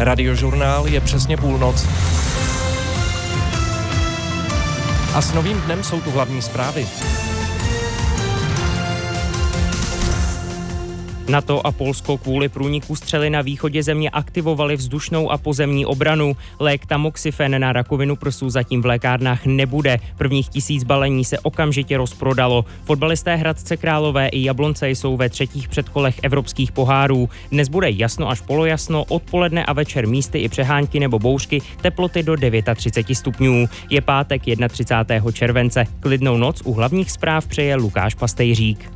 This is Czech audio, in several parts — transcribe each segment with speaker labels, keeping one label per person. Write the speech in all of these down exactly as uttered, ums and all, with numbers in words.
Speaker 1: Radiožurnál je přesně půlnoc. A s novým dnem jsou tu hlavní zprávy.
Speaker 2: NATO a Polsko kvůli průniku střely na východě země aktivovali vzdušnou a pozemní obranu. Lék tamoxifen na rakovinu prsu zatím v lékárnách nebude. Prvních tisíc balení se okamžitě rozprodalo. Fotbalisté Hradce Králové i Jablonce jsou ve třetích předkolech evropských pohárů. Dnes bude jasno až polojasno, odpoledne a večer místy i přehánky nebo bouřky, teploty do třicet devět stupňů. Je pátek třicátého prvního července. Klidnou noc u hlavních zpráv přeje Lukáš Pastejřík.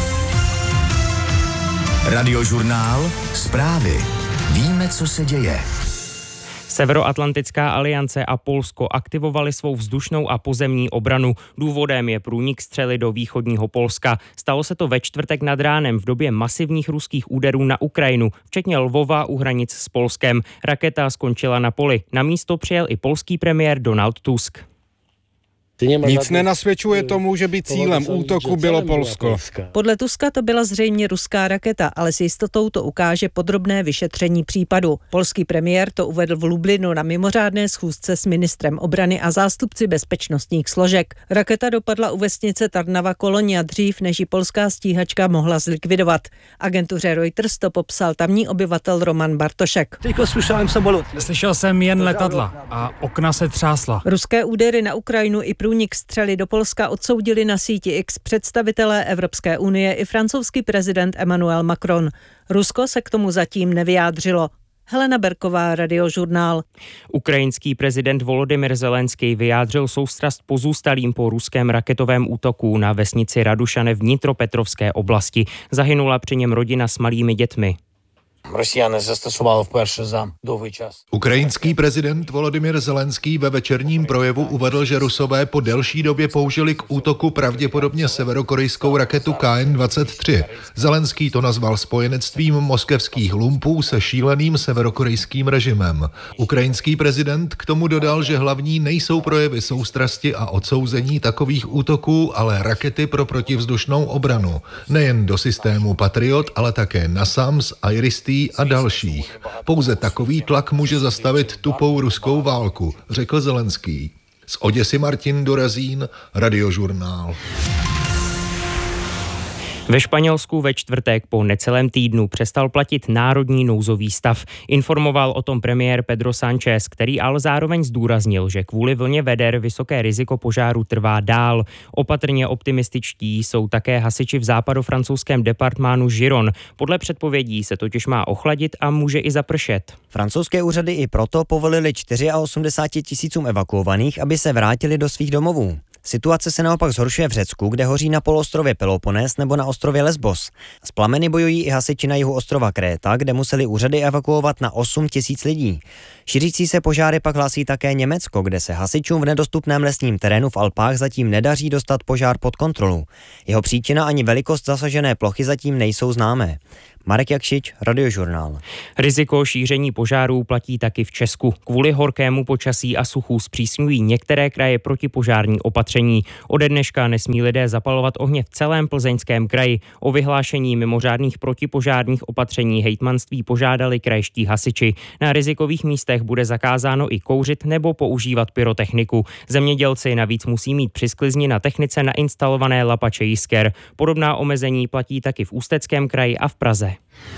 Speaker 3: Radiožurnál, zprávy. Víme, co se děje.
Speaker 2: Severoatlantická aliance a Polsko aktivovali svou vzdušnou a pozemní obranu. Důvodem je průnik střely do východního Polska. Stalo se to ve čtvrtek nad ránem v době masivních ruských úderů na Ukrajinu, včetně Lvova u hranic s Polskem. Raketa skončila na poli. Na místo přijel i polský premiér Donald Tusk.
Speaker 4: Nic nenasvědčuje tomu, že by cílem útoku bylo Polsko.
Speaker 5: Podle Tuska to byla zřejmě ruská raketa, ale s jistotou to ukáže podrobné vyšetření případu. Polský premiér to uvedl v Lublinu na mimořádné schůzce s ministrem obrany a zástupci bezpečnostních složek. Raketa dopadla u vesnice Tarnava Kolonia dřív, než ji polská stíhačka mohla zlikvidovat. Agentuře Reuters to popsal tamní obyvatel Roman Bartošek.
Speaker 6: Slyšel jsem jen letadla a okna se třásla.
Speaker 5: Ruské údery na Ukrajinu i průnik střely do Polska odsoudili na síti X představitelé Evropské unie i francouzský prezident Emmanuel Macron. Rusko se k tomu zatím nevyjádřilo. Helena Berková, Radiožurnál.
Speaker 2: Ukrajinský prezident Volodymyr Zelenský vyjádřil soustrast pozůstalým po ruském raketovém útoku na vesnici Radušane v Dnitropetrovské oblasti. Zahynula při něm rodina s malými dětmi.
Speaker 7: Rosіяни застосували вперше за довгий час.
Speaker 8: Ukrajinský prezident Volodymyr Zelenský ve večerním projevu uvedl, že Rusové po delší době použili k útoku pravděpodobně severokorejskou raketu K N dvacet tři. Zelenský to nazval spojenectvím moskevských lumpů se šíleným severokorejským režimem. Ukrajinský prezident k tomu dodal, že hlavní nejsou projevy soustrasti a odsouzení takových útoků, ale rakety pro protivzdušnou obranu. Nejen do systému Patriot, ale také NASAMS, IRIS-T a dalších. Pouze takový tlak může zastavit tupou ruskou válku, řekl Zelenský. Z Oděsy Martin Dorazín, Radiožurnál.
Speaker 2: Ve Španělsku ve čtvrtek po necelém týdnu přestal platit národní nouzový stav. Informoval o tom premiér Pedro Sánchez, který ale zároveň zdůraznil, že kvůli vlně veder vysoké riziko požáru trvá dál. Opatrně optimističtí jsou také hasiči v západofrancouzském departmánu Giron. Podle předpovědí se totiž má ochladit a může i zapršet.
Speaker 9: Francouzské úřady i proto povolili osmdesáti čtyřem tisícům evakuovaných, aby se vrátili do svých domovů. Situace se naopak zhoršuje v Řecku, kde hoří na poloostrově Peloponés nebo na ostrově Lesbos. S plameny bojují i hasiči na jihu ostrova Kréta, kde museli úřady evakuovat na osm tisíc lidí. Šířící se požáry pak hlásí také Německo, kde se hasičům v nedostupném lesním terénu v Alpách zatím nedaří dostat požár pod kontrolu. Jeho příčina ani velikost zasažené plochy zatím nejsou známé. Marek Jakšič, Radiožurnál.
Speaker 2: Riziko šíření požárů platí taky v Česku. Kvůli horkému počasí a suchu zpřísňují některé kraje protipožární opatření. Ode dneška nesmí lidé zapalovat ohně v celém Plzeňském kraji. O vyhlášení mimořádných protipožárních opatření hejtmanství požádali krajští hasiči. Na rizikových místech bude zakázáno i kouřit nebo používat pyrotechniku. Zemědělci navíc musí mít při sklizni na technice nainstalované lapače jisker. Podobná omezení platí taky v Ústeckém kraji a v Praze.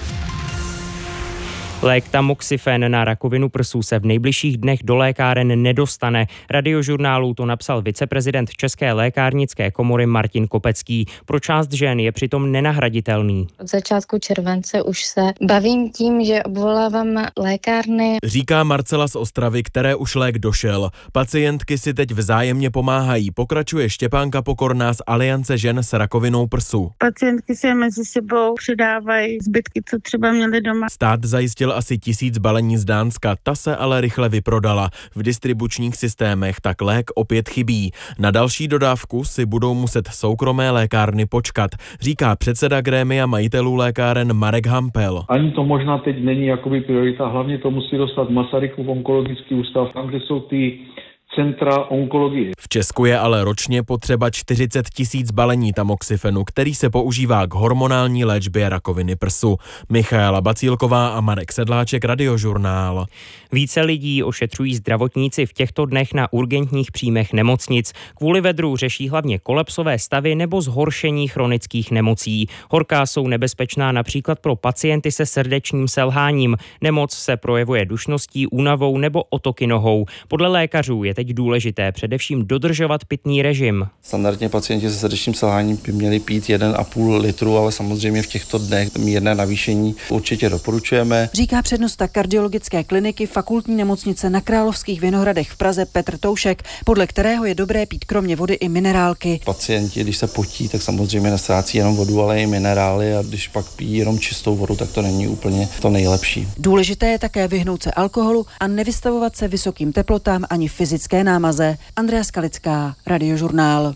Speaker 2: Lék tamoxifen na rakovinu prsu se v nejbližších dnech do lékáren nedostane. Radiožurnálu to napsal viceprezident České lékárnické komory Martin Kopecký. Pro část žen je přitom nenahraditelný.
Speaker 10: Od začátku července už se bavím tím, že obvolávám lékárny.
Speaker 11: Říká Marcela z Ostravy, které už lék došel. Pacientky si teď vzájemně pomáhají. Pokračuje Štěpánka Pokorná z Aliance žen s rakovinou prsu.
Speaker 12: Pacientky se mezi sebou předávají zbytky, co třeba měly doma.
Speaker 11: Stát zajistil asi tisíc balení z Dánska, ta se ale rychle vyprodala. V distribučních systémech tak lék opět chybí. Na další dodávku si budou muset soukromé lékárny počkat, říká předseda grémia majitelů lékáren Marek Hampel.
Speaker 13: Ani to možná teď není jakoby priorita, hlavně to musí dostat Masarykův onkologický ústav, tam, kde jsou ty centra onkologie.
Speaker 11: V Česku je ale ročně potřeba čtyřicet tisíc balení tamoxifenu, který se používá k hormonální léčbě rakoviny prsu. Michaela Bacílková a Marek Sedláček, Radiožurnál.
Speaker 2: Více lidí ošetřují zdravotníci v těchto dnech na urgentních příjmech nemocnic. Kvůli vedru řeší hlavně kolapsové stavy nebo zhoršení chronických nemocí. Horká jsou nebezpečná například pro pacienty se srdečním selháním. Nemoc se projevuje dušností, únavou nebo otoky nohou. Podle lékařů je teď důležité především dodržovat pitný režim.
Speaker 14: Standardně pacienti se srdečním selháním by měli pít jeden a půl litru, ale samozřejmě v těchto dnech mírné navýšení určitě doporučujeme.
Speaker 15: Říká přednosta kardiologické kliniky Fakultní nemocnice na Královských Vinohradech v Praze Petr Toušek, podle kterého je dobré pít kromě vody i minerálky.
Speaker 14: Pacienti, když se potí, tak samozřejmě nestrácí jenom vodu, ale i minerály, a když pak pijí jenom čistou vodu, tak to není úplně to nejlepší.
Speaker 15: Důležité je také vyhnout se alkoholu a nevystavovat se vysokým teplotám ani fyzické námaze. Andrea Skalická, Radiožurnál.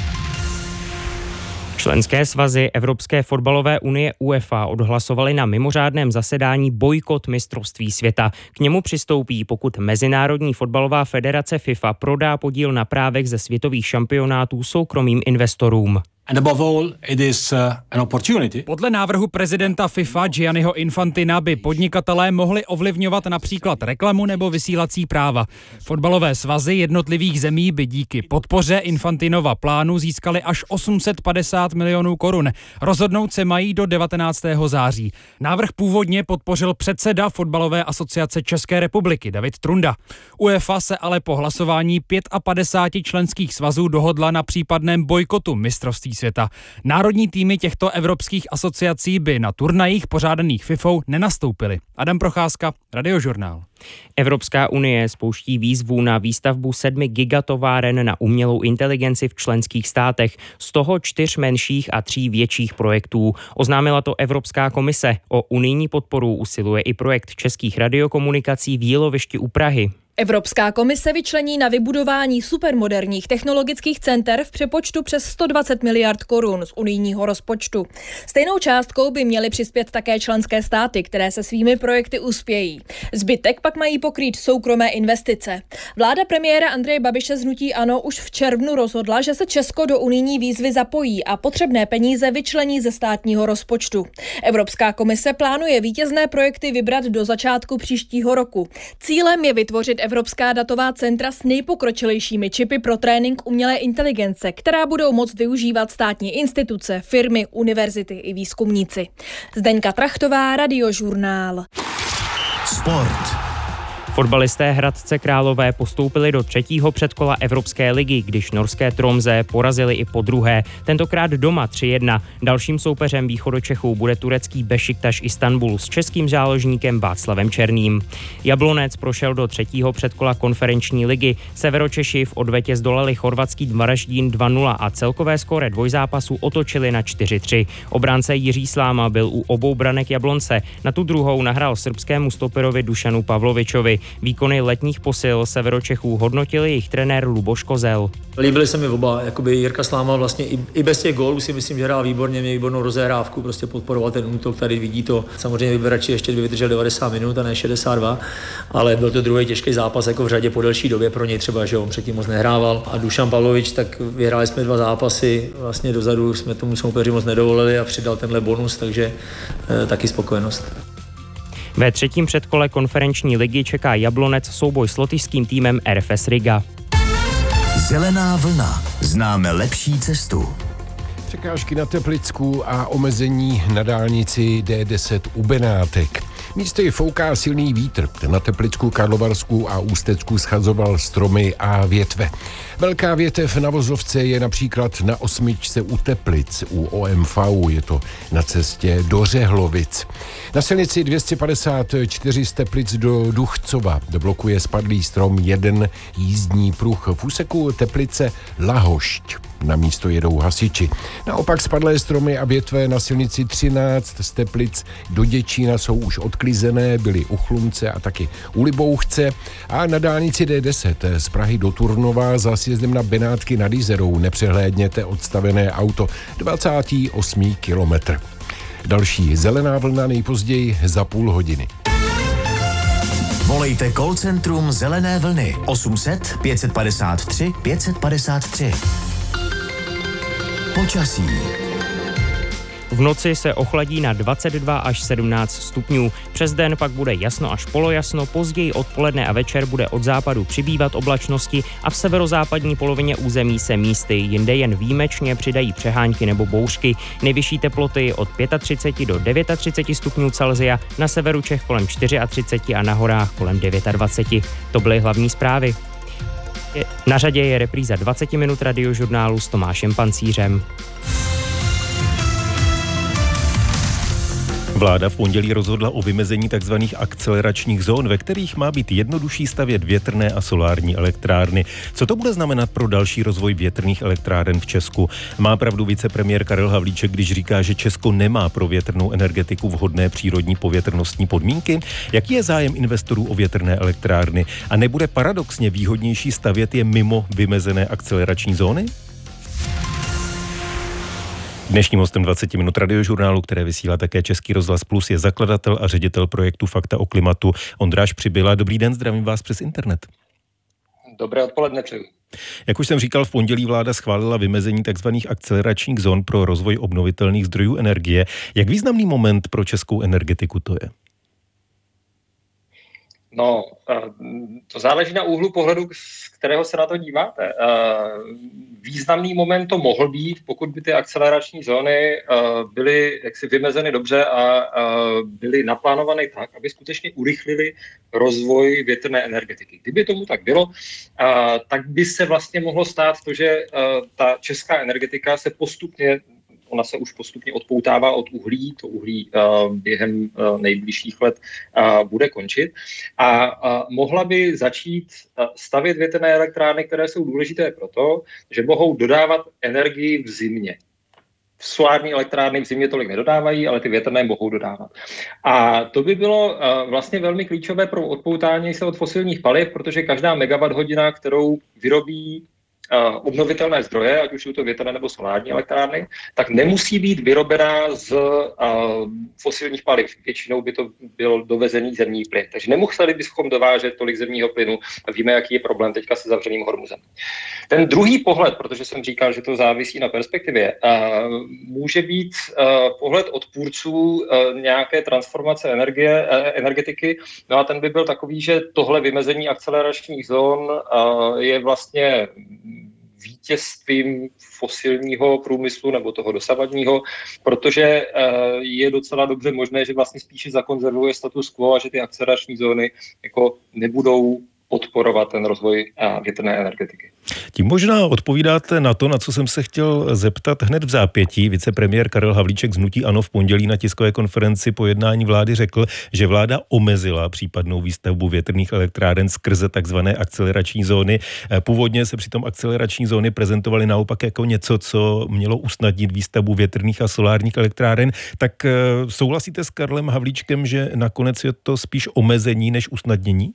Speaker 2: Členské svazy Evropské fotbalové unie UEFA odhlasovaly na mimořádném zasedání bojkot mistrovství světa. K němu přistoupí, pokud Mezinárodní fotbalová federace FIFA prodá podíl na právech ze světových šampionátů soukromým investorům.
Speaker 16: And above all, it is uh, an opportunity.
Speaker 6: Podle návrhu prezidenta FIFA Gianniho Infantina by podnikatelé mohli ovlivňovat například reklamu nebo vysílací práva. Fotbalové svazy jednotlivých zemí by díky podpoře Infantinova plánu získali až osm set padesát milionů korun. Rozhodnout se mají do devatenáctého září. Návrh původně podpořil předseda Fotbalové asociace České republiky David Trunda. UEFA se ale po hlasování padesát pět členských svazů dohodla na případném bojkotu mistrovství světa. Národní týmy těchto evropských asociací by na turnajích pořádaných FIFou nenastoupily. Adam Procházka, Radiožurnál.
Speaker 2: Evropská unie spouští výzvu na výstavbu sedmi gigatováren na umělou inteligenci v členských státech, z toho čtyř menších a tří větších projektů. Oznámila to Evropská komise. O unijní podporu usiluje i projekt českých radiokomunikací v Jílovišti u Prahy.
Speaker 17: Evropská komise vyčlení na vybudování supermoderních technologických center v přepočtu přes sto dvacet miliard korun z unijního rozpočtu. Stejnou částkou by měly přispět také členské státy, které se svými projekty uspějí. Zbytek pak mají pokrýt soukromé investice. Vláda premiéra Andreje Babiše z hnutí ANO už v červnu rozhodla, že se Česko do unijní výzvy zapojí a potřebné peníze vyčlení ze státního rozpočtu. Evropská komise plánuje vítězné projekty vybrat do začátku příštího roku. Cílem je vytvořit Evropská datová centra s nejpokročilejšími čipy pro trénink umělé inteligence, která budou moct využívat státní instituce, firmy, univerzity i výzkumníci. Zdeňka Trachtová, Radiožurnál.
Speaker 3: Sport.
Speaker 2: Fotbalisté Hradce Králové postoupili do třetího předkola Evropské ligy, když norské Tromsø porazili i po druhé, tentokrát doma tři jedna. Dalším soupeřem východočechů bude turecký Bešiktaš Istanbul s českým záložníkem Václavem Černým. Jablonec prošel do třetího předkola konferenční ligy, Severočeši v odvetě zdolali chorvatský Dvaraždín dva nula a celkové skóre dvojzápasu otočili na čtyři tři. Obránce Jiří Sláma byl u obou branek Jablonce, na tu druhou nahrál srbskému stoperovi Dušanu Pavlovičovi. Výkony letních posil Severočechů hodnotil jejich trenér Luboš Kozel.
Speaker 18: Líbily se mi oba, jakoby Jirka Sláma vlastně i, i bez těch gólů si myslím, že hrál výborně, měl výbornou rozehrávku, prostě podporoval ten útok, tady vidí to. Samozřejmě Vyberači ještě vydržel devadesát minut a ne šedesát dva, ale byl to druhý těžký zápas jako v řadě po delší době pro něj třeba, že on předtím moc nehrával. A Dušan Pavlovič, tak vyhráli jsme dva zápasy, vlastně dozadu jsme tomu soupeři moc nedovolili a přidal tenhle bonus, takže e, taky spokojenost.
Speaker 2: Ve třetím předkole konferenční ligy čeká Jablonec souboj s lotyšským týmem R F S Riga.
Speaker 3: Zelená vlna. Známe lepší cestu.
Speaker 4: Překážky na Teplicku a omezení na dálnici D deset u Benátek. Místy fouká silný vítr. Na Teplicku, Karlovarsku a Ústecku schazoval stromy a větve. Velká větev na vozovce je například na osmičce u Teplic, u O M V, je to na cestě do Řehlovic. Na silnici dvě stě padesát čtyři z Teplic do Duchcova blokuje spadlý strom jeden jízdní pruh. V úseku Teplice Lahošť. Na místo jedou hasiči. Naopak spadlé stromy a větve na silnici třináct z Teplic do Děčína jsou už odklizené, byly u Chlumce a taky u Libouchce. A na dálnici D deset z Prahy do Turnova za sjezdem na Benátky nad Jizerou nepřehlédněte odstavené auto dvacátý osmý kilometr. Další zelená vlna nejpozději za půl hodiny.
Speaker 3: Volejte call centrum Zelené vlny osm set pět padesát tři pět padesát tři. Počasí.
Speaker 2: V noci se ochladí na dvacet dva až sedmnáct stupňů. Přes den pak bude jasno až polojasno, později odpoledne a večer bude od západu přibývat oblačnosti a v severozápadní polovině území se místy jinde jen výjimečně přidají přehánky nebo bouřky. Nejvyšší teploty od třicet pět do třicet devět stupňů Celsia, na severu Čech kolem třicet čtyři a na horách kolem dvacet devět. To byly hlavní zprávy. Na řadě je repríza dvacet minut radiožurnálu s Tomášem Pancířem.
Speaker 13: Vláda v pondělí rozhodla o vymezení tzv. Akceleračních zón, ve kterých má být jednodušší stavět větrné a solární elektrárny. Co to bude znamenat pro další rozvoj větrných elektráren v Česku? Má pravdu vicepremiér Karel Havlíček, když říká, že Česko nemá pro větrnou energetiku vhodné přírodní povětrnostní podmínky? Jaký je zájem investorů o větrné elektrárny? A nebude paradoxně výhodnější stavět je mimo vymezené akcelerační zóny? Dnešním hostem dvacet minut radiožurnálu, které vysílá také Český rozhlas Plus, je zakladatel a ředitel projektu Fakta o klimatu Ondráš Přibyla. Dobrý den, zdravím vás přes internet.
Speaker 19: Dobré odpoledne přeju.
Speaker 13: Jak už jsem říkal, v pondělí vláda schválila vymezení tzv. Akceleračních zón pro rozvoj obnovitelných zdrojů energie. Jak významný moment pro českou energetiku to je?
Speaker 19: No, to záleží na úhlu pohledu, z kterého se na to díváte. Významný moment to mohl být, pokud by ty akcelerační zóny byly jaksi vymezeny dobře a byly naplánovány tak, aby skutečně urychlili rozvoj větrné energetiky. Kdyby tomu tak bylo, tak by se vlastně mohlo stát to, že ta česká energetika se postupně Ona se už postupně odpoutává od uhlí, to uhlí uh, během uh, nejbližších let uh, bude končit a uh, mohla by začít uh, stavět větrné elektrárny, které jsou důležité proto, že mohou dodávat energii v zimě. Solární elektrárny v zimě tolik nedodávají, ale ty větrné mohou dodávat. A to by bylo uh, vlastně velmi klíčové pro odpoutání se od fosilních paliv, protože každá megawatt hodina, kterou vyrobí Uh, obnovitelné zdroje, ať už jsou to větrné nebo solární elektrárny, tak nemusí být vyrobená z uh, fosilních paliv. Většinou by to byl dovezený zemní plyn. Takže nemuseli bychom dovážet tolik zemního plynu. Víme, jaký je problém teďka se zavřeným Hormuzem. Ten druhý pohled, protože jsem říkal, že to závisí na perspektivě, uh, může být uh, pohled odpůrců uh, nějaké transformace energie, uh, energetiky. No a ten by byl takový, že tohle vymezení akceleračních zón uh, je vlastně vítězstvím fosilního průmyslu nebo toho dosavadního, protože je docela dobře možné, že vlastně spíše zakonzervuje status quo a že ty akcelerační zóny jako nebudou podporovat ten rozvoj větrné energetiky.
Speaker 13: Tím možná odpovídáte na to, na co jsem se chtěl zeptat hned v zápětí. Vicepremiér Karel Havlíček z hnutí ANO v pondělí na tiskové konferenci po jednání vlády řekl, že vláda omezila případnou výstavbu větrných elektráren skrze takzvané akcelerační zóny. Původně se přitom akcelerační zóny prezentovaly naopak jako něco, co mělo usnadnit výstavbu větrných a solárních elektráren. Tak souhlasíte s Karlem Havlíčkem, že nakonec je to spíš omezení než usnadnění?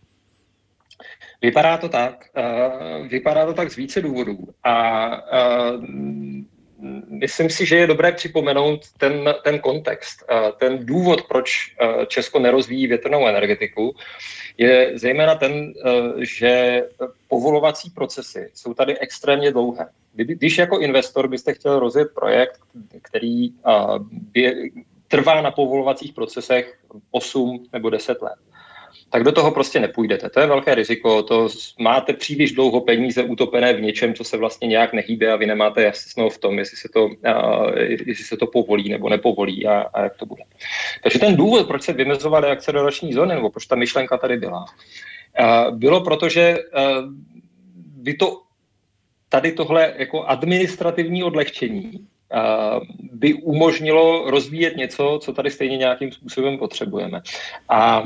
Speaker 19: Vypadá to tak. Uh, vypadá to tak z více důvodů. A uh, myslím si, že je dobré připomenout ten, ten kontext. Uh, ten důvod, proč uh, Česko nerozvíjí větrnou energetiku, je zejména ten, uh, že povolovací procesy jsou tady extrémně dlouhé. Když jako investor byste chtěl rozjet projekt, který uh, bě, trvá na povolovacích procesech osm nebo deset let, tak do toho prostě nepůjdete. To je velké riziko, to máte příliš dlouho peníze utopené v něčem, co se vlastně nějak nehýbe a vy nemáte jasno v tom, jestli se to, uh, jestli se to povolí nebo nepovolí a, a jak to bude. Takže ten důvod, proč se vymezovaly akcelerační zóny, nebo proč ta myšlenka tady byla, uh, bylo proto, že uh, by to tady tohle jako administrativní odlehčení by umožnilo rozvíjet něco, co tady stejně nějakým způsobem potřebujeme. A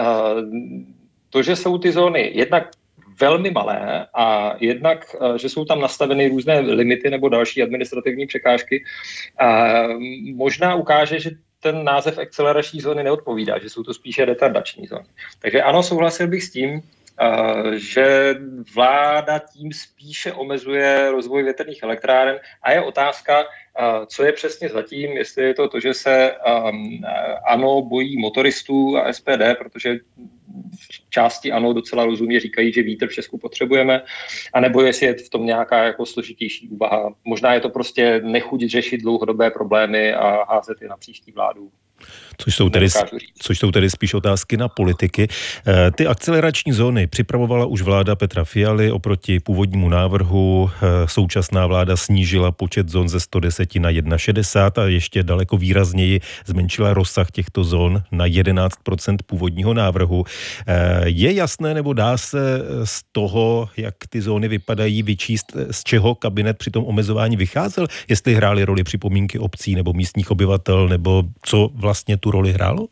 Speaker 19: to, že jsou ty zóny jednak velmi malé a jednak, že jsou tam nastaveny různé limity nebo další administrativní překážky, možná ukáže, že ten název akcelerační zóny neodpovídá, že jsou to spíše retardační zóny. Takže ano, souhlasil bych s tím, že vláda tím spíše omezuje rozvoj větrných elektráren a je otázka, co je přesně zatím, jestli je to to, že se ANO bojí motoristů a S P D, protože v části ano, docela rozumně říkají, že vítr v Česku potřebujeme, anebo jestli je v tom nějaká jako složitější úvaha. Možná je to prostě nechuť řešit dlouhodobé problémy a házet je na příští vládu.
Speaker 13: Což jsou, tedy, což jsou tedy spíš otázky na politiky. Ty akcelerační zóny připravovala už vláda Petra Fialy oproti původnímu návrhu. Současná vláda snížila počet zón ze sto deset na šedesát jedna a ještě daleko výrazněji zmenšila rozsah těchto zón na jedenáct procent původního návrhu. Je jasné, nebo dá se z toho, jak ty zóny vypadají, vyčíst, z čeho kabinet při tom omezování vycházel? Jestli hrály roli připomínky obcí nebo místních obyvatel, nebo co vlastně tu roli hrálo?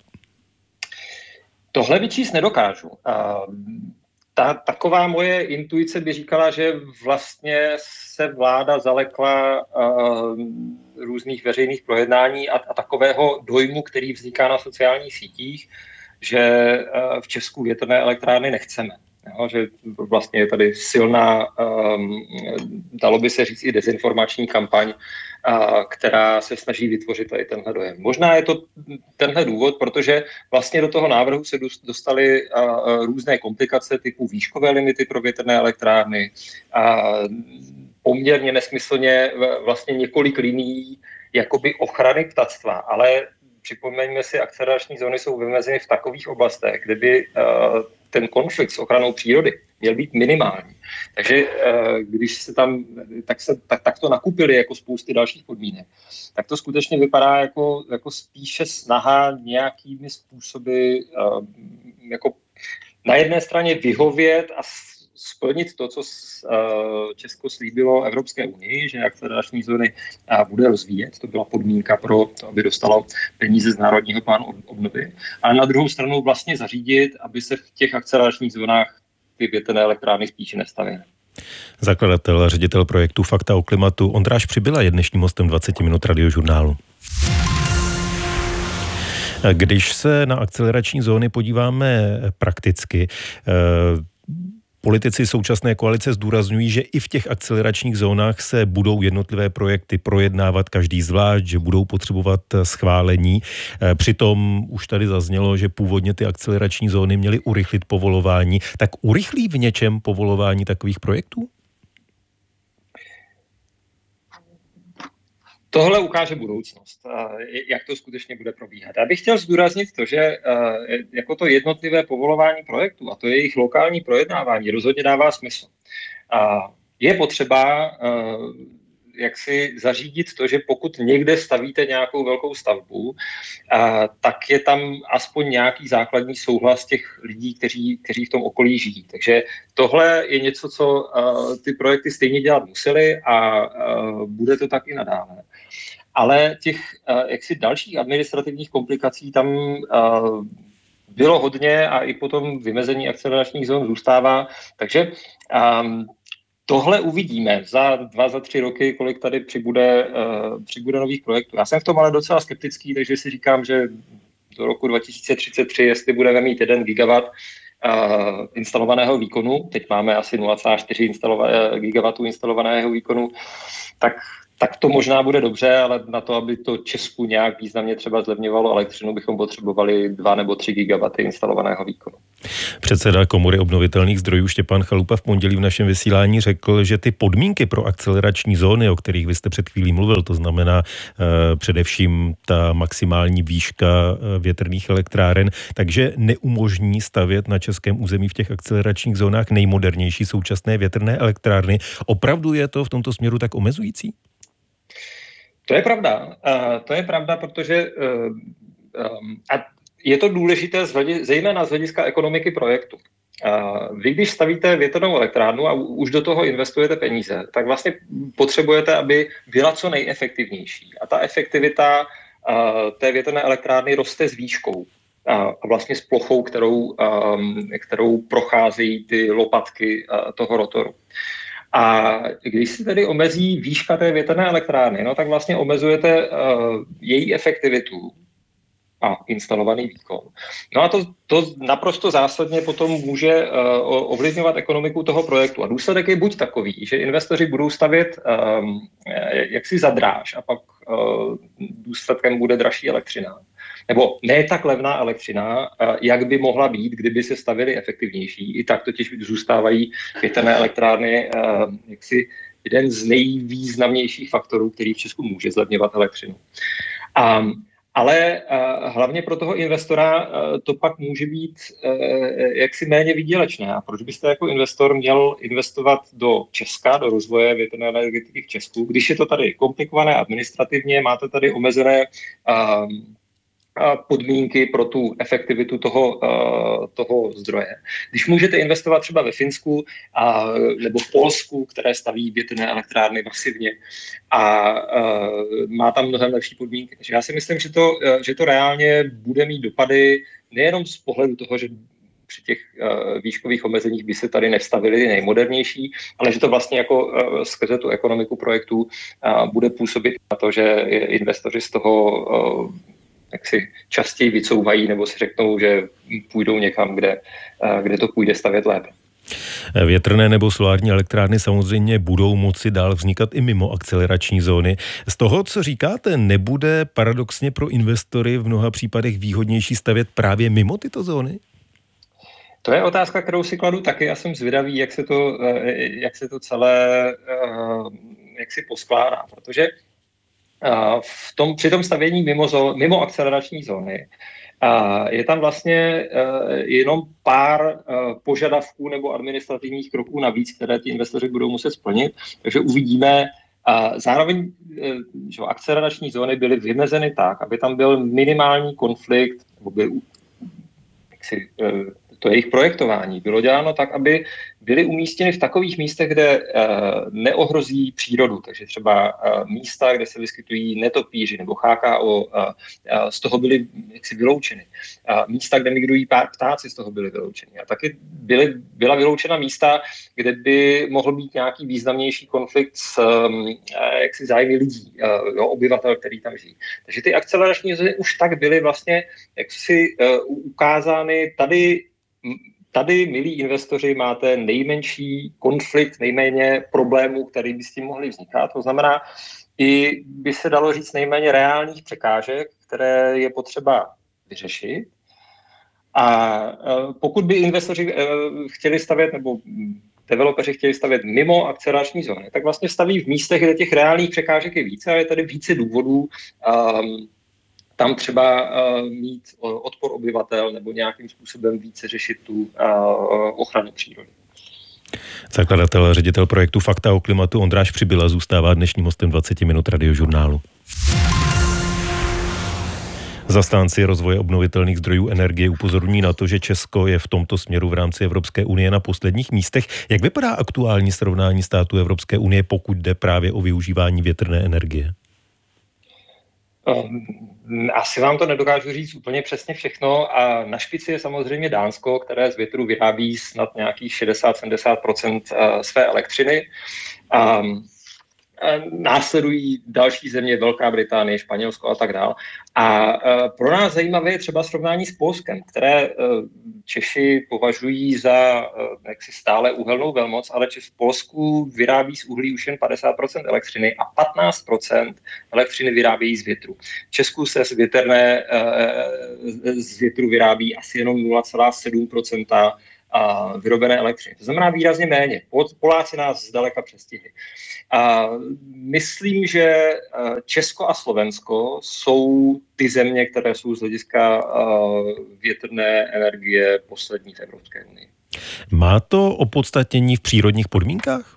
Speaker 19: Tohle vyčíst nedokážu. Uh, ta, taková moje intuice by říkala, že vlastně se vláda zalekla uh, různých veřejných projednání a, a takového dojmu, který vzniká na sociálních sítích, že uh, v Česku větrné elektrárny nechceme. Jo, že vlastně je tady silná, um, dalo by se říct i dezinformační kampaň, a, která se snaží vytvořit tady tenhle dojem. Možná je to tenhle důvod, protože vlastně do toho návrhu se dostaly a, a, různé komplikace typu výškové limity pro větrné elektrárny, a poměrně nesmyslně vlastně několik linií jakoby ochrany ptactva, ale připomeňme si, akcelerační zóny jsou vymezeny v takových oblastech, kde by uh, ten konflikt s ochranou přírody měl být minimální. Takže uh, když se tam, tak, se, tak, tak to nakupili jako spousty dalších podmínek, tak to skutečně vypadá jako, jako spíše snaha nějakými způsoby uh, jako na jedné straně vyhovět a splnit to, co Česko slíbilo Evropské unii, že akcelerační zóny bude rozvíjet. To byla podmínka pro to, aby dostalo peníze z Národního plánu obnovy. Ale na druhou stranu vlastně zařídit, aby se v těch akceleračních zónách ty větrné elektrárny spíše nestavily.
Speaker 13: Zakladatel a ředitel projektu Fakta o klimatu Ondráš Přibyla je dnešním hostem dvacet minut radiožurnálu. Když se na akcelerační zóny podíváme prakticky, politici současné koalice zdůrazňují, že i v těch akceleračních zónách se budou jednotlivé projekty projednávat každý zvlášť, že budou potřebovat schválení. Přitom už tady zaznělo, že původně ty akcelerační zóny měly urychlit povolování. Tak urychlí v něčem povolování takových projektů?
Speaker 19: Tohle ukáže budoucnost, jak to skutečně bude probíhat. Já bych chtěl zdůraznit to, že jako to jednotlivé povolování projektů a to jejich lokální projednávání rozhodně dává smysl. Je potřeba jak si zařídit to, že pokud někde stavíte nějakou velkou stavbu, tak je tam aspoň nějaký základní souhlas těch lidí, kteří, kteří v tom okolí žijí. Takže tohle je něco, co ty projekty stejně dělat museli a bude to tak i nadále. Ale těch jaksi dalších administrativních komplikací tam bylo hodně a i potom vymezení akceleračních zón zůstává. Takže tohle uvidíme za dva, za tři roky, kolik tady přibude, uh, přibude nových projektů. Já jsem v tom ale docela skeptický, takže si říkám, že do roku dva tisíce třicet tři, jestli budeme mít jeden gigawatt uh, instalovaného výkonu, teď máme asi nula celá čtyři instalova- gigawattu instalovaného výkonu, tak tak to možná bude dobře, ale na to, aby to Česku nějak významně třeba zlevňovalo elektřinu, bychom potřebovali dva nebo tři gigawaty instalovaného výkonu.
Speaker 13: Předseda Komory obnovitelných zdrojů Štěpán Chalupa v pondělí v našem vysílání řekl, že ty podmínky pro akcelerační zóny, o kterých vy jste před chvílí mluvil, to znamená eh, především ta maximální výška eh, větrných elektráren, takže neumožní stavět na českém území v těch akceleračních zónách nejmodernější současné větrné elektrárny. Opravdu je to v tomto směru tak omezující?
Speaker 19: To je pravda. Uh, to je pravda, protože uh, um, a je to důležité z hledi, zejména z hlediska ekonomiky projektu. Uh, vy, když stavíte větrnou elektrárnu a už do toho investujete peníze, tak vlastně potřebujete, aby byla co nejefektivnější. A ta efektivita uh, té větrné elektrárny roste s výškou a vlastně s plochou, kterou, um, kterou procházejí ty lopatky uh, toho rotoru. A když se tedy omezí výška té větrné elektrárny, no tak vlastně omezujete uh, její efektivitu a instalovaný výkon. No a to, to naprosto zásadně potom může uh, ovlivňovat ekonomiku toho projektu. A důsledek je buď takový, že investoři budou stavět um, jaksi za dráž a pak uh, důsledkem bude dražší elektřina. nebo ne tak levná elektřina, jak by mohla být, kdyby se stavěly efektivnější. I tak totiž zůstávají větrné elektrárny jaksi jeden z nejvýznamnějších faktorů, který v Česku může zlevňovat elektřinu. A Ale uh, hlavně pro toho investora uh, to pak může být uh, jaksi méně výdělečné. A proč byste jako investor měl investovat do Česka, do rozvoje větrné energetiky v Česku, když je to tady komplikované administrativně, máte tady omezené uh, podmínky pro tu efektivitu toho, toho zdroje. Když můžete investovat třeba ve Finsku a, nebo v Polsku, které staví větrné elektrárny masivně a, a má tam mnohem lepší podmínky. Takže já si myslím, že to, že to reálně bude mít dopady nejenom z pohledu toho, že při těch uh, výškových omezeních by se tady nevstavili nejmodernější, ale že to vlastně jako uh, skrze tu ekonomiku projektů uh, bude působit na to, že investoři z toho uh, jak si častěji vycouvají nebo si řeknou, že půjdou někam, kde, kde to půjde stavět lépe.
Speaker 13: Větrné nebo solární elektrárny samozřejmě budou moci dál vznikat i mimo akcelerační zóny. Z toho, co říkáte, nebude paradoxně pro investory v mnoha případech výhodnější stavět právě mimo tyto zóny?
Speaker 19: To je otázka, kterou si kladu taky. Já jsem zvědavý, jak se to, jak se to celé jak si poskládá, protože v tom, při tom stavění mimo, zó, mimo akcelerační zóny je tam vlastně jenom pár požadavků nebo administrativních kroků navíc, které ty investoři budou muset splnit, takže uvidíme. Zároveň že akcelerační zóny byly vymezeny tak, aby tam byl minimální konflikt, nebo byl, jak si, to jejich projektování bylo děláno tak, aby byly umístěny v takových místech, kde uh, neohrozí přírodu. Takže třeba uh, místa, kde se vyskytují netopíři nebo H K O, uh, uh, z toho byly jaksi vyloučeny. Uh, místa, kde migrují ptáci, z toho byly vyloučeny. A taky byly, byla vyloučena místa, kde by mohl být nějaký významnější konflikt s um, uh, jaksi zájmy lidí, uh, jo, obyvatel, který tam žijí. Takže ty akcelerační zóny už tak byly vlastně jaksi uh, ukázány tady. Tady, milí investoři, máte nejmenší konflikt, nejméně problémů, který by s tím mohly vznikat. To znamená, i by se dalo říct nejméně reálných překážek, které je potřeba vyřešit. A pokud by investoři chtěli stavět, nebo developeři chtěli stavět mimo akcelerační zóny, tak vlastně staví v místech, kde těch reálných překážek je více a je tady více důvodů um, tam třeba uh, mít uh, odpor obyvatel nebo nějakým způsobem více řešit tu uh, ochranu přírody.
Speaker 13: Zakladatel a ředitel projektu Fakta o klimatu Ondráš Přibyla zůstává dnešním hostem dvacet minut Radiožurnálu. Zastánci rozvoje obnovitelných zdrojů energie upozorní na to, že Česko je v tomto směru v rámci Evropské unie na posledních místech. Jak vypadá aktuální srovnání států Evropské unie, pokud jde právě o využívání větrné energie?
Speaker 19: Asi vám to nedokážu říct úplně přesně všechno a na špici je samozřejmě Dánsko, které z větru vyrábí snad nějakých šedesát až sedmdesát procent své elektřiny. A následují další země, Velká Británie, Španělsko a tak dále. A pro nás zajímavé je třeba srovnání s Polskem, které Češi považují za jaksi stále uhelnou velmoc, ale v Polsku vyrábí z uhlí už jen padesát procent elektřiny a patnáct procent elektřiny vyrábějí z větru. V Česku se z větrné z větru vyrábí asi jenom nula celá sedm procenta a vyrobené elektřiny. To znamená výrazně méně. Poláci nás zdaleka přestihli. A myslím, že Česko a Slovensko jsou ty země, které jsou z hlediska větrné energie poslední v Evropské unii.
Speaker 13: Má to opodstatnění v přírodních podmínkách?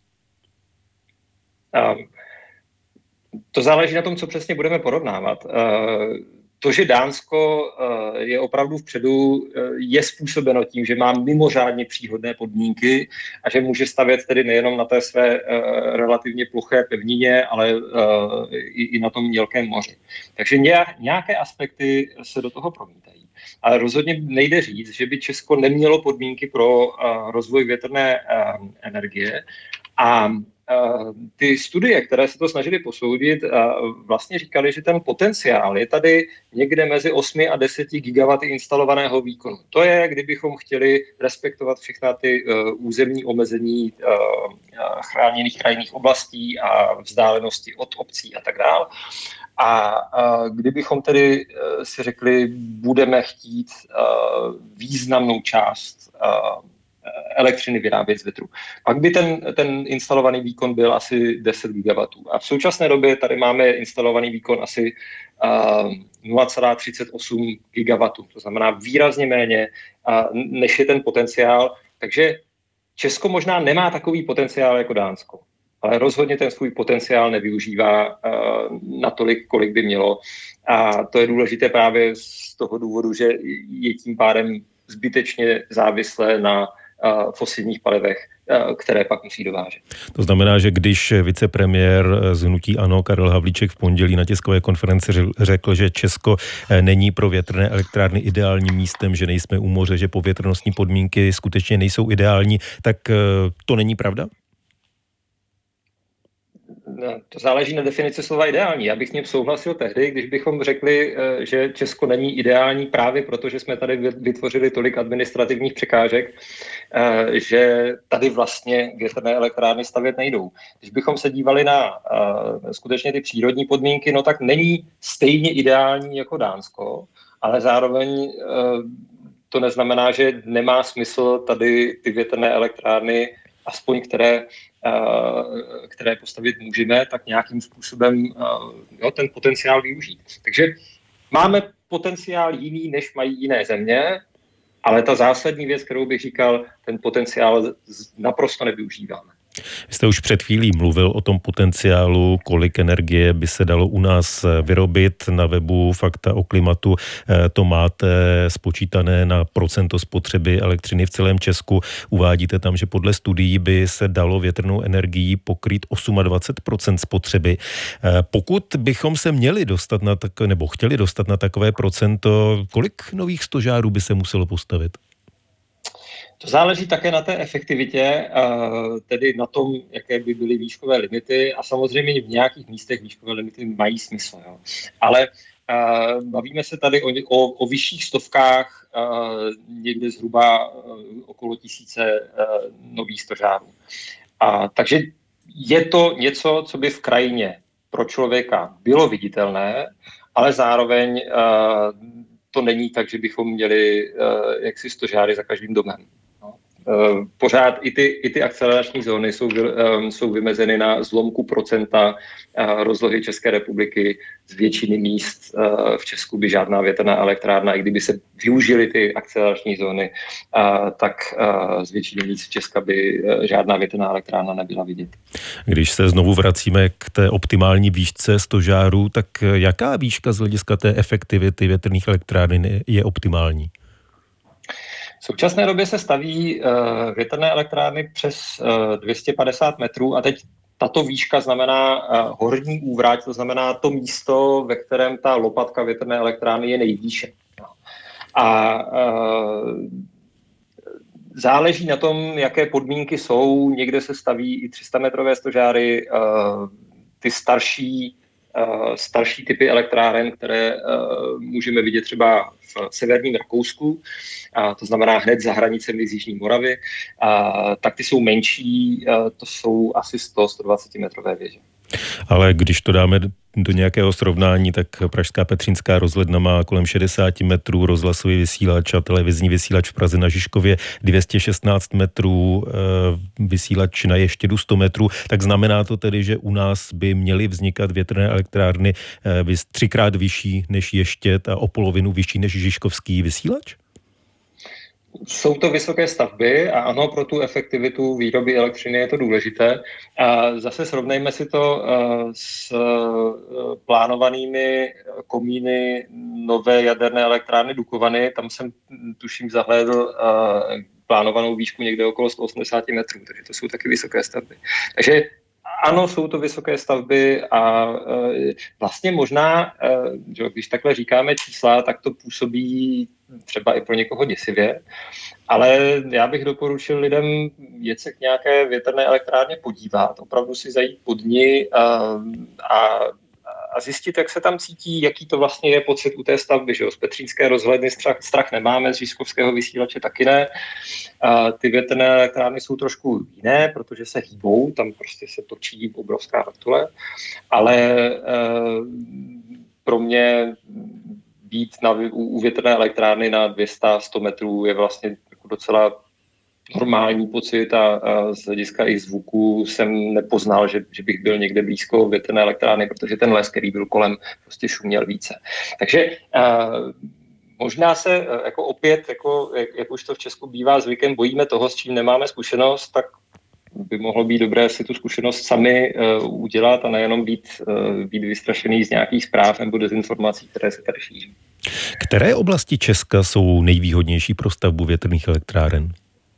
Speaker 19: A to záleží na tom, co přesně budeme porovnávat. To, že Dánsko je opravdu vpředu, je způsobeno tím, že má mimořádně příhodné podmínky a že může stavět tedy nejenom na té své relativně ploché pevnině, ale i na tom mělkém moři. Takže nějaké aspekty se do toho promítají. Ale rozhodně nejde říct, že by Česko nemělo podmínky pro rozvoj větrné energie. A ty studie, které se to snažily posoudit, vlastně říkali, že ten potenciál je tady někde mezi osmi a deseti gigawaty instalovaného výkonu. To je, kdybychom chtěli respektovat všechna ty územní omezení chráněných krajinných oblastí a vzdálenosti od obcí a tak dále. A kdybychom tedy si řekli, budeme chtít významnou část elektřiny vyrábět z větru, pak by ten, ten instalovaný výkon byl asi deset gigawattů. A v současné době tady máme instalovaný výkon asi uh, nula celá třicet osm gigawattů. To znamená výrazně méně, uh, než je ten potenciál. Takže Česko možná nemá takový potenciál jako Dánsko, ale rozhodně ten svůj potenciál nevyužívá uh, natolik, kolik by mělo. A to je důležité právě z toho důvodu, že je tím pádem zbytečně závislé na fosilních palivech, které pak musí dovážet.
Speaker 13: To znamená, že když vicepremiér z hnutí ANO Karel Havlíček v pondělí na tiskové konferenci řekl, že Česko není pro větrné elektrárny ideálním místem, že nejsme u moře, že povětrnostní podmínky skutečně nejsou ideální, tak to není pravda?
Speaker 19: To záleží na definici slova ideální. Já bych s ním souhlasil tehdy, když bychom řekli, že Česko není ideální právě proto, že jsme tady vytvořili tolik administrativních překážek, že tady vlastně větrné elektrárny stavět nejdou. Když bychom se dívali na skutečně ty přírodní podmínky, no tak není stejně ideální jako Dánsko, ale zároveň to neznamená, že nemá smysl tady ty větrné elektrárny, aspoň které které postavit můžeme, tak nějakým způsobem jo, ten potenciál využít. Takže máme potenciál jiný, než mají jiné země, ale ta zásadní věc, kterou bych říkal, ten potenciál naprosto nevyužíváme.
Speaker 13: Vy jste už před chvílí mluvil o tom potenciálu, kolik energie by se dalo u nás vyrobit. Na webu Fakta o klimatu to máte spočítané na procento spotřeby elektřiny v celém Česku. Uvádíte tam, že podle studií by se dalo větrnou energií pokrýt dvacet osm procent spotřeby. Pokud bychom se měli dostat na tak, nebo chtěli dostat na takové procento, kolik nových stožárů by se muselo postavit?
Speaker 19: To záleží také na té efektivitě, tedy na tom, jaké by byly výškové limity a samozřejmě v nějakých místech výškové limity mají smysl. Jo. Ale bavíme se tady o, o, o vyšších stovkách, někde zhruba okolo tisíce nových stožárů. A, takže je to něco, co by v krajině pro člověka bylo viditelné, ale zároveň to není tak, že bychom měli jaksi stožáry za každým domem. Pořád i ty, i ty akcelerační zóny jsou, jsou vymezeny na zlomku procenta rozlohy České republiky. Z většiny míst v Česku by žádná větrná elektrárna, i kdyby se využily ty akcelerační zóny, tak z většiny míst Česka by žádná větrná elektrárna nebyla vidět.
Speaker 13: Když se znovu vracíme k té optimální výšce stožáru, tak jaká výška z hlediska té efektivity větrných elektráren je optimální?
Speaker 19: V současné době se staví uh, větrné elektrárny přes uh, dvě stě padesát metrů a teď tato výška znamená uh, horní úvrať, to znamená to místo, ve kterém ta lopatka větrné elektrárny je nejvýše. A uh, záleží na tom, jaké podmínky jsou. Někde se staví i tři sta metrové stožáry, uh, ty starší Uh, starší typy elektráren, které uh, můžeme vidět třeba v severním Rakousku, a to znamená hned za hranicemi z Jižní Moravy, a, tak ty jsou menší, a to jsou asi sto až sto dvacet metrové věže.
Speaker 13: Ale když to dáme do nějakého srovnání, tak pražská Petřínská rozhledna má kolem šedesát metrů, rozhlasový vysílač a televizní vysílač v Praze na Žižkově dvě stě šestnáct metrů, vysílač na Ještědu sto metrů, tak znamená to tedy, že u nás by měly vznikat větrné elektrárny třikrát vyšší než Ještěd a o polovinu vyšší než žižkovský vysílač?
Speaker 19: Jsou to vysoké stavby a ano, pro tu efektivitu výroby elektřiny je to důležité. A zase srovnejme si to s plánovanými komíny nové jaderné elektrárny Dukovany. Tam jsem tuším zahlédl plánovanou výšku někde okolo sto osmdesát metrů, takže to jsou taky vysoké stavby. Takže ano, jsou to vysoké stavby a vlastně možná, že když takhle říkáme čísla, tak to působí třeba i pro někoho děsivě, ale já bych doporučil lidem jet se k nějaké větrné elektrárně podívat, opravdu si zajít pod ní a, a a zjistit, jak se tam cítí, jaký to vlastně je pocit u té stavby, že jo. Z Petřínské rozhledny strach, strach nemáme, z Žižkovského vysílače taky ne. A ty větrné elektrárny jsou trošku jiné, protože se hýbou, tam prostě se točí obrovská vrtule, ale e, pro mě být na, u, u větrné elektrárny na dvě stě sto metrů je vlastně jako docela normální pocit a, a z hlediska i zvuku jsem nepoznal, že, že bych byl někde blízko větrné elektrárny, protože ten les, který byl kolem, prostě šuměl více. Takže a, možná se jako opět, jako, jak, jak už to v Česku bývá zvykem, bojíme toho, s čím nemáme zkušenost, tak by mohlo být dobré si tu zkušenost sami uh, udělat a nejenom být, uh, být vystrašený z nějakých zpráv nebo dezinformací, které se tady šíří.
Speaker 13: Které oblasti Česka jsou nejvýhodnější pro stavbu větrných elektráren?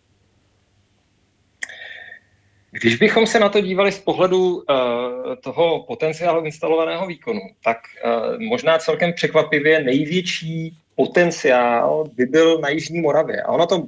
Speaker 19: Když bychom se na to dívali z pohledu uh, toho potenciálu instalovaného výkonu, tak uh, možná celkem překvapivě největší potenciál by byl na Jižní Moravě. A ono to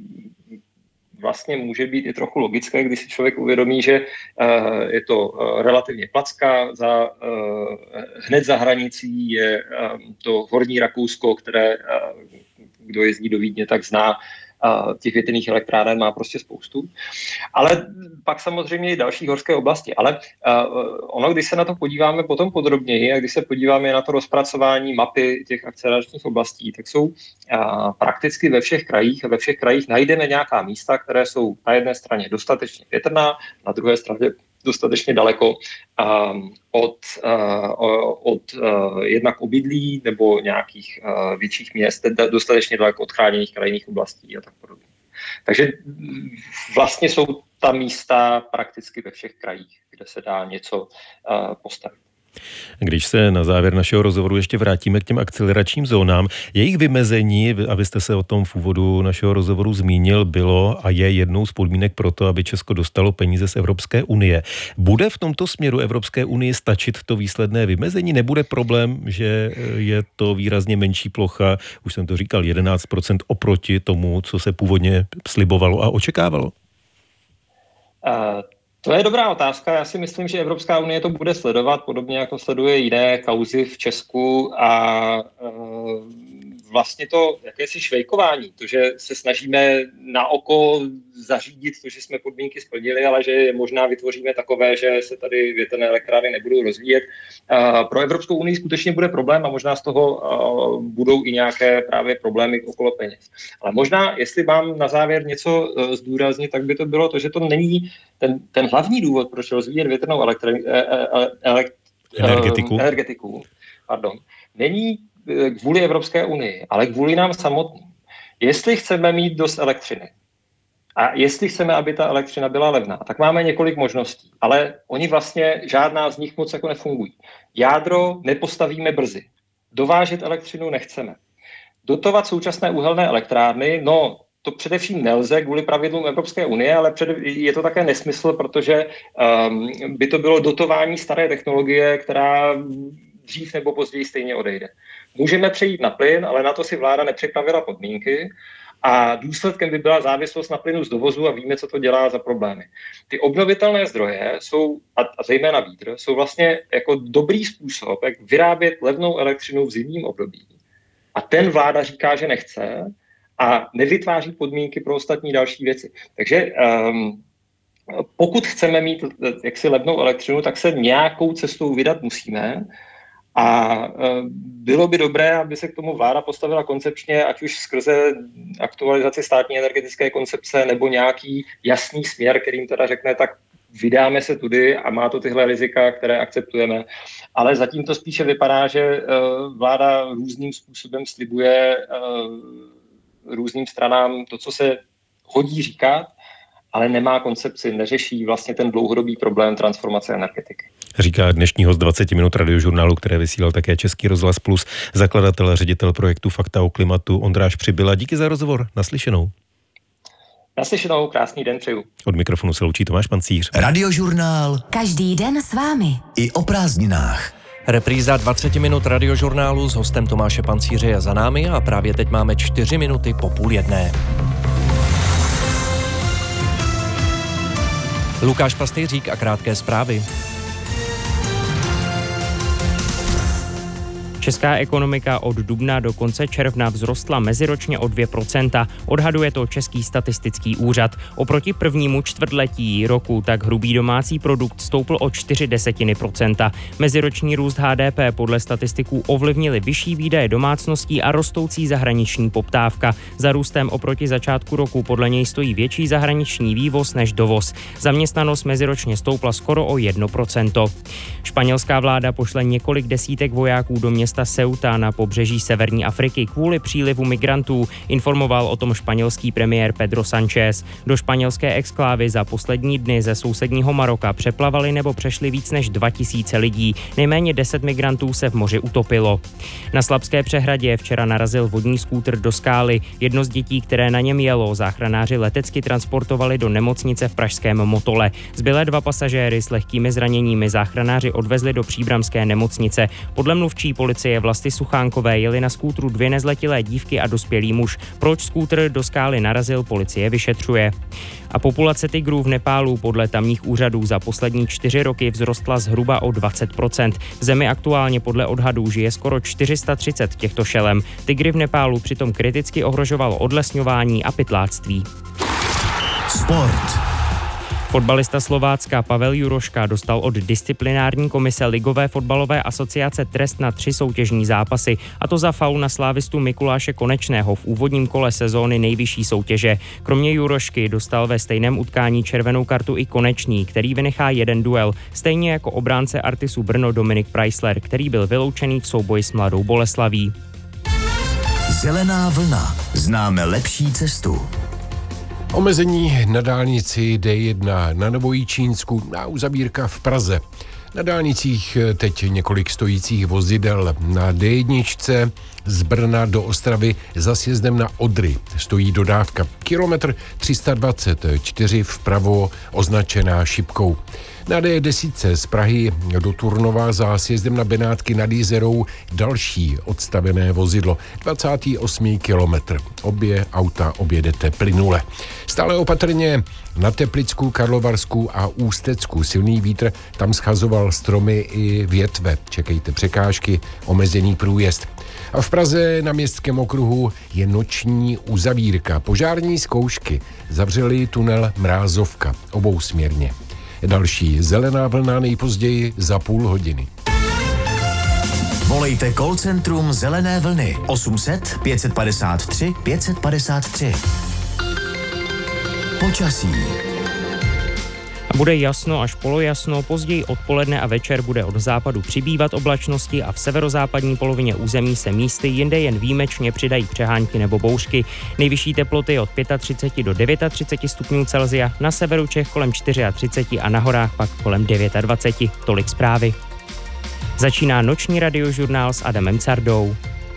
Speaker 19: vlastně může být i trochu logické, když si člověk uvědomí, že uh, je to uh, relativně placka, za, uh, hned za hranicí je uh, to Horní Rakousko, které, uh, kdo jezdí do Vídně, tak zná. A těch větrných elektráren má prostě spoustu. Ale pak samozřejmě i další horské oblasti. Ale uh, ono, když se na to podíváme potom podrobněji a když se podíváme na to rozpracování mapy těch akceleračních oblastí, tak jsou uh, prakticky ve všech krajích a ve všech krajích najdeme nějaká místa, které jsou na jedné straně dostatečně větrná, na druhé straně dostatečně daleko um, od, uh, od uh, jednak obydlí nebo nějakých uh, větších měst, dostatečně daleko od chráněných krajinných oblastí a tak podobně. Takže vlastně jsou ta místa prakticky ve všech krajích, kde se dá něco uh, postavit.
Speaker 13: Když se na závěr našeho rozhovoru ještě vrátíme k těm akceleračním zónám, jejich vymezení, abyste se o tom v úvodu našeho rozhovoru zmínil, bylo a je jednou z podmínek pro to, aby Česko dostalo peníze z Evropské unie. Bude v tomto směru Evropské unii stačit to výsledné vymezení? Nebude problém, že je to výrazně menší plocha, už jsem to říkal, jedenáct procent oproti tomu, co se původně slibovalo a očekávalo?
Speaker 19: Uh... To je dobrá otázka. Já si myslím, že Evropská unie to bude sledovat, podobně jako sleduje jiné kauzy v Česku a e, vlastně to jakési švejkování, to, že se snažíme na oko zařídit to, že jsme podmínky splnili, ale že možná vytvoříme takové, že se tady větrné elektrárny nebudou rozvíjet. E, pro Evropskou unii skutečně bude problém a možná z toho e, budou i nějaké právě problémy okolo peněz. Ale možná, jestli mám na závěr něco e, zdůraznit, tak by to bylo to, že to není ten, ten hlavní důvod, proč rozvíjet větrnou elektri- elekt-
Speaker 13: energetiku,
Speaker 19: energetiku pardon, není kvůli Evropské unii, ale kvůli nám samotným. Jestli chceme mít dost elektřiny a jestli chceme, aby ta elektřina byla levná, tak máme několik možností, ale oni vlastně žádná z nich moc jako nefungují. Jádro nepostavíme brzy. Dovážet elektřinu nechceme. Dotovat současné uhelné elektrárny, no to především nelze kvůli pravidlům Evropské unie, ale před, je to také nesmysl, protože um, by to bylo dotování staré technologie, která dřív nebo později stejně odejde. Můžeme přejít na plyn, ale na to si vláda nepřipravila podmínky a důsledkem by byla závislost na plynu z dovozu a víme, co to dělá za problémy. Ty obnovitelné zdroje jsou, a zejména vítr, jsou vlastně jako dobrý způsob, jak vyrábět levnou elektřinu v zimním období. A ten vláda říká, že nechce, a nevytváří podmínky pro ostatní další věci. Takže um, pokud chceme mít jaksi levnou elektřinu, tak se nějakou cestou vydat musíme a uh, bylo by dobré, aby se k tomu vláda postavila koncepčně, ať už skrze aktualizaci státní energetické koncepce nebo nějaký jasný směr, kterým teda řekne, tak vydáme se tudy a má to tyhle rizika, které akceptujeme. Ale zatím to spíše vypadá, že uh, vláda různým způsobem slibuje uh, různým stranám to, co se hodí říkat, ale nemá koncepci, neřeší vlastně ten dlouhodobý problém transformace energetiky.
Speaker 13: Říká dnešní host dvacet minut radiožurnálu, které vysílal také Český rozhlas Plus, zakladatel a ředitel projektu Fakta o klimatu Ondráš Přibyla. Díky za rozhovor, naslyšenou.
Speaker 19: Naslyšenou, krásný den přeju.
Speaker 13: Od mikrofonu se loučí Tomáš Pancíř.
Speaker 3: Radiožurnál.
Speaker 20: Každý den s vámi.
Speaker 3: I o prázdninách.
Speaker 1: Repríza dvacet minut radiožurnálu s hostem Tomáše Pancíře je za námi a právě teď máme čtyři minuty po půl jedné. Lukáš Pastejřík a krátké zprávy.
Speaker 2: Česká ekonomika od dubna do konce června vzrostla meziročně o dvě procenta, odhaduje to Český statistický úřad. Oproti prvnímu čtvrtletí roku tak hrubý domácí produkt stoupl o čtyři desetiny procenta. Meziroční růst H D P podle statistiků ovlivnily vyšší výdaje domácností a rostoucí zahraniční poptávka. Za růstem oproti začátku roku podle něj stojí větší zahraniční vývoz než dovoz. Zaměstnanost meziročně stoupla skoro o jedno procento. Španělská vláda pošle několik desítek vojáků do města Ceuta na pobřeží severní Afriky kvůli přílivu migrantů, informoval o tom španělský premiér Pedro Sánchez. Do španělské exklávy za poslední dny ze sousedního Maroka přeplavali nebo přešli víc než dva tisíce lidí. Nejméně deset migrantů se v moři utopilo. Na Slabské přehradě včera narazil vodní skútr do skály. Jedno z dětí, které na něm jelo, záchranáři letecky transportovali do nemocnice v pražském Motole. Zbylé dva pasažéry s lehkými zraněními záchranáři odvezli do příbramské nemocnice. Podle mluvčí policie Vlasty Suchánkové jeli na skútru dvě nezletilé dívky a dospělý muž. Proč skútr do skály narazil, policie vyšetřuje. A populace tygrů v Nepálu podle tamních úřadů za poslední čtyři roky vzrostla zhruba o dvacet procent. V zemi aktuálně podle odhadů žije skoro čtyři sta třicet těchto šelem. Tygry v Nepálu přitom kriticky ohrožovalo odlesňování a pytláctví.
Speaker 3: Sport.
Speaker 2: Fotbalista Slovácka Pavel Juroška dostal od disciplinární komise Ligové fotbalové asociace trest na tři soutěžní zápasy, a to za faul na slávistu Mikuláše Konečného v úvodním kole sezóny nejvyšší soutěže. Kromě Jurošky dostal ve stejném utkání červenou kartu i Konečný, který vynechá jeden duel, stejně jako obránce Artisu Brno Dominik Preisler, který byl vyloučený v souboji s Mladou Boleslaví.
Speaker 3: Zelená vlna. Známe lepší cestu.
Speaker 4: Omezení na dálnici D jedna na Novojičínsku a uzavírka v Praze. Na dálnicích teď několik stojících vozidel. Na D jedna z Brna do Ostravy za sjezdem na Odry stojí dodávka. Kilometr tři sta dvacet čtyři vpravo označená šipkou. Na D deset z Prahy do Turnova za sjezdem na Benátky nad Jizerou další odstavené vozidlo. dvacátý osmý kilometr. Obě auta objedete plynule. Stále opatrně na Teplicku, Karlovarsku a Ústecku. Silný vítr tam schazoval stromy i větve. Čekejte překážky, omezený průjezd. A v Praze na Městském okruhu je noční uzavírka. Požární zkoušky zavřely tunel Mrázovka obousměrně. Další zelená vlna nejpozději za půl hodiny.
Speaker 3: Volejte call centrum Zelené vlny osm set pět padesát tři pět padesát tři. Počasí.
Speaker 2: Bude jasno až polojasno, později odpoledne a večer bude od západu přibývat oblačnosti a v severozápadní polovině území se místy jinde jen výjimečně přidají přehánky nebo bouřky. Nejvyšší teploty od třicet pět do třicet devět stupňů Celsia, na severu Čech kolem třicet čtyři a na horách pak kolem dvacet devět. Tolik zprávy. Začíná noční radiožurnál s Adamem Cardou.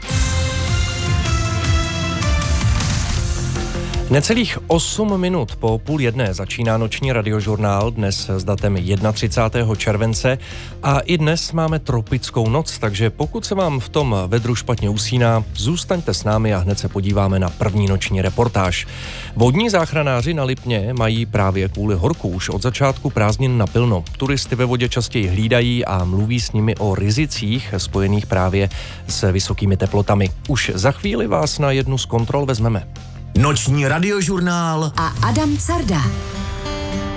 Speaker 1: Necelých osm minut po půl jedné začíná noční radiožurnál, dnes s datem třicátého prvního července, a i dnes máme tropickou noc, takže pokud se vám v tom vedru špatně usíná, zůstaňte s námi a hned se podíváme na první noční reportáž. Vodní záchranáři na Lipně mají právě kvůli horku už od začátku prázdnin napilno. Turisty ve vodě častěji hlídají a mluví s nimi o rizicích spojených právě s vysokými teplotami. Už za chvíli vás na jednu z kontrol vezmeme.
Speaker 3: Noční radiožurnál
Speaker 20: a Adam Carda.